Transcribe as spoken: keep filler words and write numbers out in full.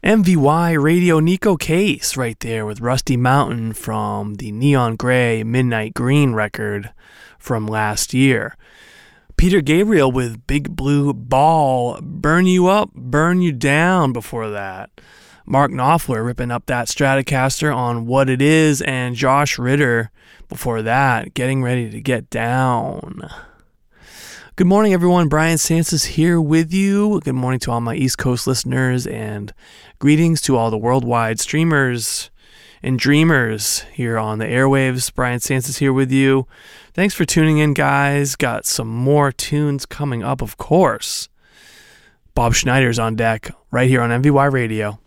M V Y Radio Nico Case right there with Rusty Mountain from the Neon Gray Midnight Green record from last year. Peter Gabriel with Big Blue Ball, Burn You Up, Burn You Down before that. Mark Knopfler ripping up that Stratocaster on What It Is, and Josh Ritter before that, Getting Ready to Get Down. Good morning, everyone. Brian Sansis here with you. Good morning to all my East Coast listeners, and greetings to all the worldwide streamers and dreamers here on the airwaves. Brian Sansis here with you. Thanks for tuning in, guys. Got some more tunes coming up, of course. Bob Schneider's on deck right here on M V Y Radio.